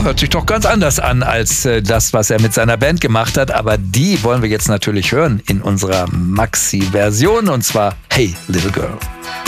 Ja, hört sich doch ganz anders an als das, was er mit seiner Band gemacht hat. Aber die wollen wir jetzt natürlich hören in unserer Maxi-Version. Und zwar Hey Little Girl.